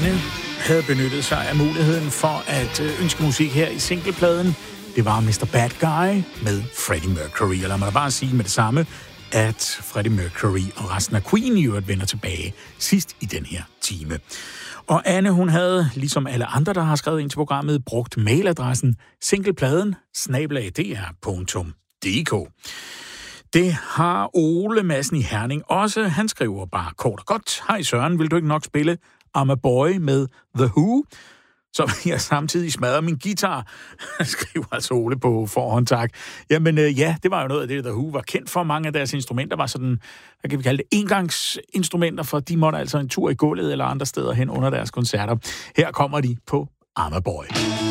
Anne havde benyttet sig af muligheden for at ønske musik her i singlepladen. Det var Mr. Bad Guy med Freddie Mercury. Og lad mig da bare sige med det samme, at Freddie Mercury og resten af Queen i øvrigt vender tilbage sidst i den her time. Og Anne, hun havde, ligesom alle andre, der har skrevet ind til programmet, brugt mailadressen singlepladen@dr.dk. Det har Ole Madsen i Herning også. Han skriver bare kort og godt: Hej Søren, vil du ikke nok spille I'm a Boy med The Who? Så jeg samtidig smadrer min guitar, skriver altså Ole på forhånd, tak. Jamen ja, det var jo noget af det, The Who var kendt for. Mange af deres instrumenter var sådan, hvad kan vi kalde det, engangsinstrumenter, for de måtte altså en tur i gulvet eller andre steder hen under deres koncerter. Her kommer de på I'm a Boy.